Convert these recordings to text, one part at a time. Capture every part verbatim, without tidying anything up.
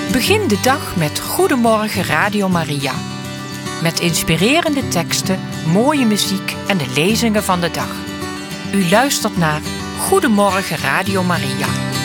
Begin de dag met Goedemorgen Radio Maria. Met inspirerende teksten, mooie muziek en de lezingen van de dag. U luistert naar Goedemorgen Radio Maria.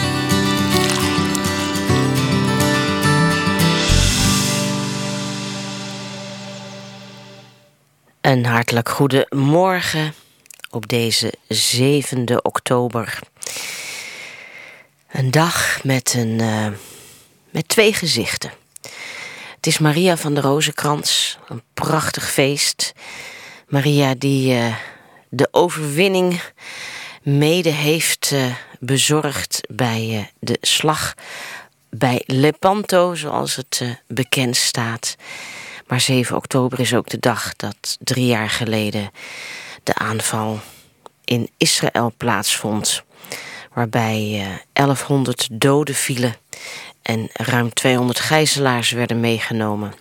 Een hartelijk goedemorgen op deze zevende oktober. Een dag met, een, uh, met twee gezichten. Het is Maria van de Rozenkrans, een prachtig feest. Maria die uh, de overwinning mede heeft uh, bezorgd bij uh, de slag bij Lepanto, zoals het uh, bekend staat. Maar zeven oktober is ook de dag dat drie jaar geleden de aanval in Israël plaatsvond, waarbij uh, elfhonderd doden vielen en ruim tweehonderd gijzelaars werden meegenomen.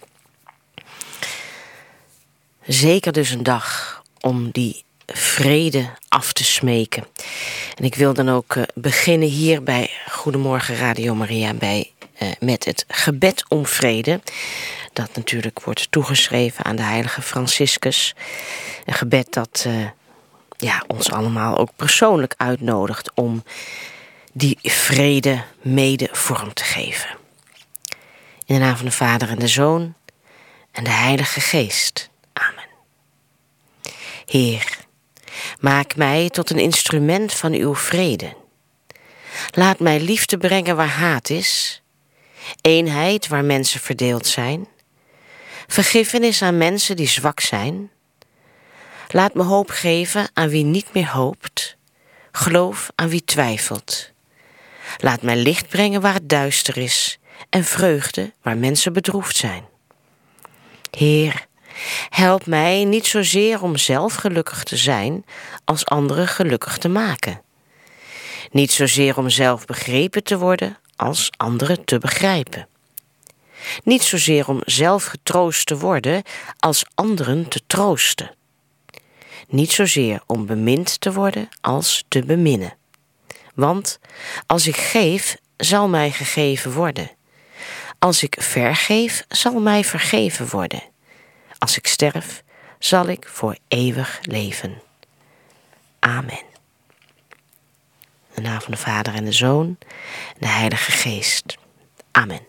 Zeker dus een dag om die vrede af te smeken. En ik wil dan ook uh, beginnen hier bij Goedemorgen Radio Maria bij, uh, met het gebed om vrede. Dat natuurlijk wordt toegeschreven aan de heilige Franciscus. Een gebed dat uh, ja, ons allemaal ook persoonlijk uitnodigt om die vrede mede vorm te geven. In de naam van de Vader en de Zoon en de Heilige Geest. Amen. Heer, maak mij tot een instrument van uw vrede. Laat mij liefde brengen waar haat is, eenheid waar mensen verdeeld zijn, vergiffenis aan mensen die zwak zijn. Laat me hoop geven aan wie niet meer hoopt, geloof aan wie twijfelt. Laat mij licht brengen waar het duister is en vreugde waar mensen bedroefd zijn. Heer, help mij niet zozeer om zelf gelukkig te zijn als anderen gelukkig te maken. Niet zozeer om zelf begrepen te worden als anderen te begrijpen. Niet zozeer om zelf getroost te worden als anderen te troosten. Niet zozeer om bemind te worden als te beminnen. Want als ik geef, zal mij gegeven worden. Als ik vergeef, zal mij vergeven worden. Als ik sterf, zal ik voor eeuwig leven. Amen. In de naam van de Vader en de Zoon en de Heilige Geest. Amen.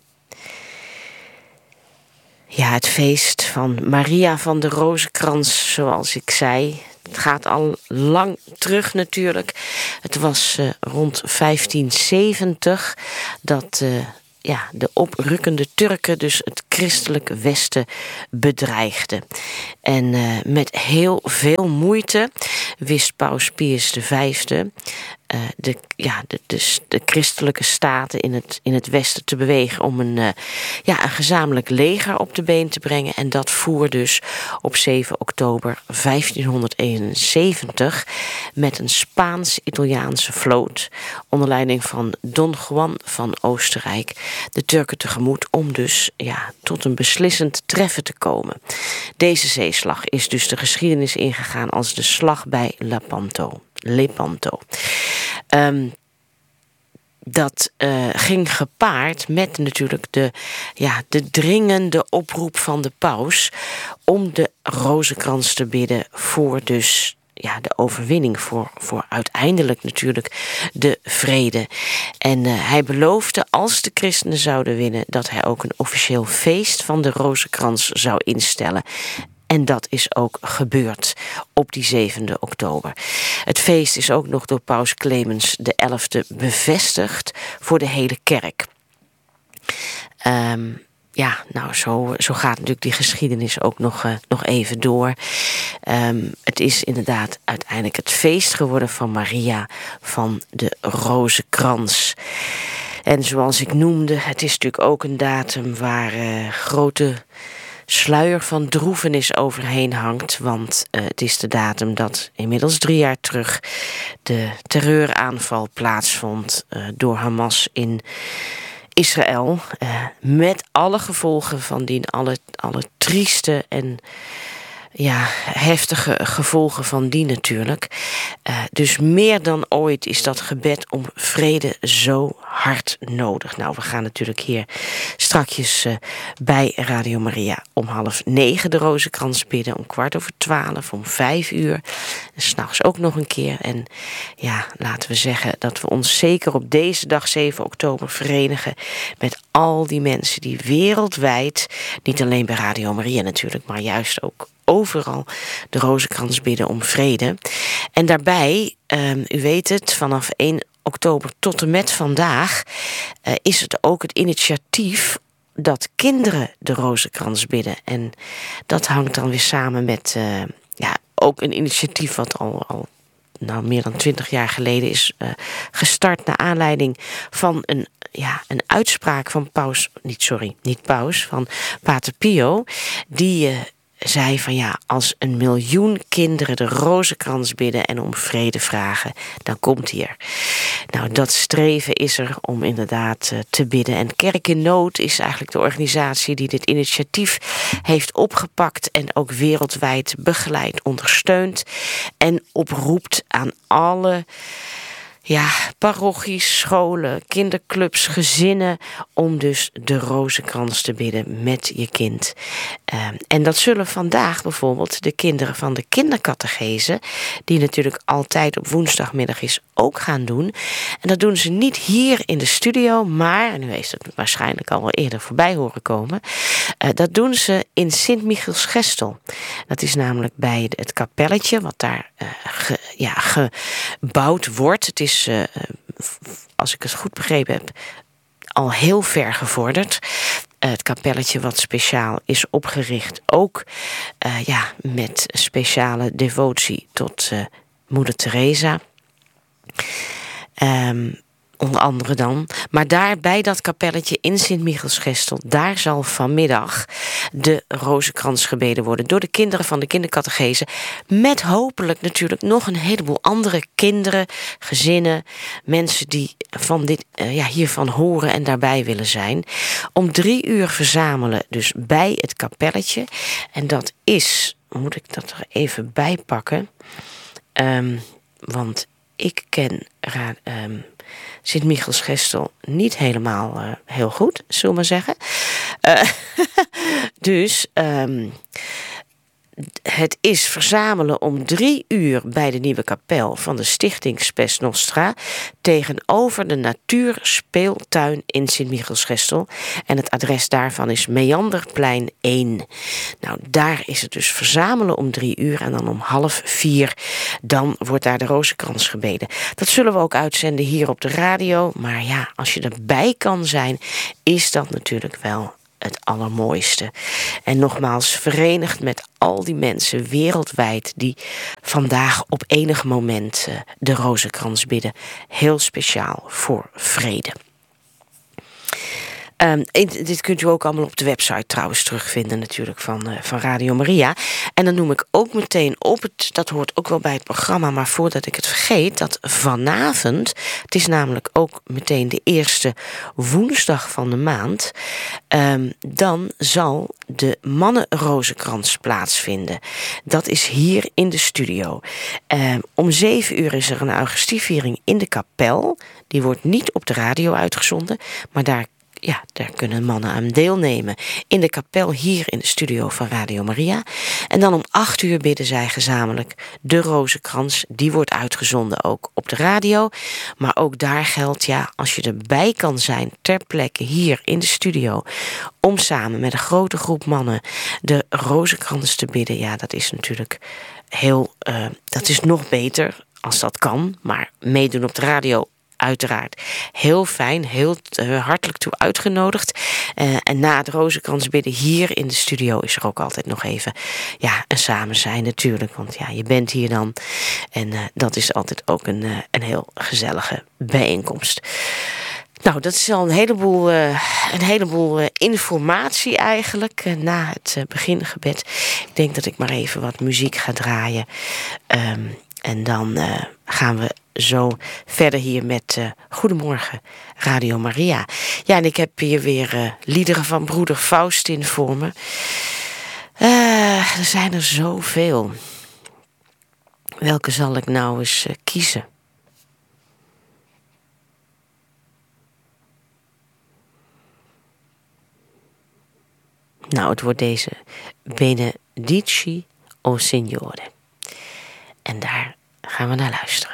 Ja, het feest van Maria van de Rozenkrans, zoals ik zei. Het gaat al lang terug natuurlijk. Het was uh, rond vijftien zeventig dat uh, ja, de oprukkende Turken dus het christelijke Westen bedreigden. En uh, met heel veel moeite wist Paus Pius de Vijfde uh, de, ja, de, de, de christelijke staten in het, in het Westen te bewegen om een, uh, ja, een gezamenlijk leger op de been te brengen. En dat voer dus op zeven oktober vijftienhonderdeenenzeventig met een Spaans-Italiaanse vloot onder leiding van Don Juan van Oostenrijk de Turken tegemoet om dus ja, tot een beslissend treffen te komen. Deze zeeslag is dus de geschiedenis ingegaan als de slag bij Lepanto. Lepanto. Um, dat uh, ging gepaard met natuurlijk de, ja, de dringende oproep van de paus om de rozenkrans te bidden voor dus ja, de overwinning, voor, voor uiteindelijk natuurlijk de vrede. En uh, hij beloofde, als de christenen zouden winnen, dat hij ook een officieel feest van de rozenkrans zou instellen. En dat is ook gebeurd op die zevende oktober. Het feest is ook nog door paus Clemens de elfde bevestigd voor de hele kerk. Um, ja, nou zo, zo gaat natuurlijk die geschiedenis ook nog, uh, nog even door. Um, het is inderdaad uiteindelijk het feest geworden van Maria van de Rozenkrans. En zoals ik noemde, het is natuurlijk ook een datum waar uh, grote sluier van droefenis overheen hangt. Want uh, het is de datum dat inmiddels drie jaar terug de terreuraanval plaatsvond uh, door Hamas in Israël. Uh, met alle gevolgen van dien, alle, alle trieste en ja, heftige gevolgen van die natuurlijk. Uh, dus meer dan ooit is dat gebed om vrede zo hard nodig. Nou, we gaan natuurlijk hier strakjes uh, bij Radio Maria om half negen de Rozenkrans bidden, om kwart over twaalf, om vijf uur. En 's nachts ook nog een keer. En ja, laten we zeggen dat we ons zeker op deze dag zeven oktober verenigen met al die mensen die wereldwijd, niet alleen bij Radio Maria natuurlijk, maar juist ook overal de Rozenkrans bidden om vrede. En daarbij, um, u weet het, vanaf één oktober tot en met vandaag uh, is het ook het initiatief dat kinderen de Rozenkrans bidden. En dat hangt dan weer samen met uh, ja, ook een initiatief wat al, al nou, meer dan twintig jaar geleden is uh, gestart naar aanleiding van een, ja, een uitspraak van paus, niet sorry, niet paus, van Pater Pio, die uh, zei van ja, als een miljoen kinderen de Rozenkrans bidden en om vrede vragen, dan komt hij er. Nou, dat streven is er om inderdaad uh, te bidden. En Kerk in Nood is eigenlijk de organisatie die dit initiatief heeft opgepakt en ook wereldwijd begeleid, ondersteunt en oproept aan alle ja, parochies, scholen, kinderclubs, gezinnen, om dus de Rozenkrans te bidden met je kind. Uh, en dat zullen vandaag bijvoorbeeld de kinderen van de kindercatechese, die natuurlijk altijd op woensdagmiddag is, ook gaan doen. En dat doen ze niet hier in de studio, maar, en u heeft het waarschijnlijk al wel eerder voorbij horen komen, uh, dat doen ze in Sint-Michielsgestel. Dat is namelijk bij het kapelletje, wat daar uh, ge, ja, gebouwd wordt. Het is Uh, als ik het goed begrepen heb, al heel ver gevorderd. Uh, het kapelletje wat speciaal is opgericht, ook uh, ja, met speciale devotie tot uh, Moeder Teresa. Um, onder andere dan. Maar daar bij dat kapelletje in Sint-Michielsgestel, daar zal vanmiddag de Rozenkrans gebeden worden door de kinderen van de kindercatechese, met hopelijk natuurlijk nog een heleboel andere kinderen, gezinnen, mensen die van dit, uh, ja, hiervan horen en daarbij willen zijn. Om drie uur verzamelen dus bij het kapelletje. En dat is, moet ik dat er even bij pakken, um, want ik ken raad, um, Sint-Michielsgestel niet helemaal uh, heel goed, zullen we maar zeggen. Uh, dus um, het is verzamelen om drie uur bij de nieuwe kapel van de stichting Spes Nostra tegenover de Natuurspeeltuin in Sint-Michielsgestel. En het adres daarvan is Meanderplein één. Nou, daar is het dus verzamelen om drie uur en dan om half vier, dan wordt daar de Rozenkrans gebeden. Dat zullen we ook uitzenden hier op de radio. Maar ja, als je erbij kan zijn, is dat natuurlijk wel het allermooiste. En nogmaals, verenigd met al die mensen wereldwijd die vandaag op enig moment uh, de Rozenkrans bidden. Heel speciaal voor vrede. Um, dit kunt u ook allemaal op de website trouwens terugvinden natuurlijk van, uh, van Radio Maria. En dan noem ik ook meteen op, het, dat hoort ook wel bij het programma, maar voordat ik het vergeet, dat vanavond, het is namelijk ook meteen de eerste woensdag van de maand, um, dan zal de Mannenrozenkrans plaatsvinden. Dat is hier in de studio. Um, om zeven uur is er een Augustieviering in de kapel. Die wordt niet op de radio uitgezonden, maar daar Ja, daar kunnen mannen aan deelnemen. In de kapel hier in de studio van Radio Maria. En dan om acht uur bidden zij gezamenlijk de Rozenkrans. Die wordt uitgezonden ook op de radio. Maar ook daar geldt, ja, als je erbij kan zijn ter plekke hier in de studio, om samen met een grote groep mannen de Rozenkrans te bidden. Ja, dat is natuurlijk heel, uh, dat is nog beter als dat kan. Maar meedoen op de radio, uiteraard heel fijn, heel uh, hartelijk toe uitgenodigd. Uh, en na het Rozenkrans bidden hier in de studio is er ook altijd nog even ja, een samen zijn natuurlijk. Want ja, je bent hier dan. En uh, dat is altijd ook een, uh, een heel gezellige bijeenkomst. Nou, dat is al een heleboel, uh, een heleboel uh, informatie eigenlijk uh, na het uh, begingebed. Ik denk dat ik maar even wat muziek ga draaien. Um, en dan uh, gaan we zo verder hier met uh, Goedemorgen Radio Maria. Ja, en ik heb hier weer uh, liederen van broeder Faustin voor me. Uh, Uh, er zijn er zoveel. Welke zal ik nou eens uh, kiezen? Nou, het wordt deze Benedici o Signore. En daar gaan we naar luisteren.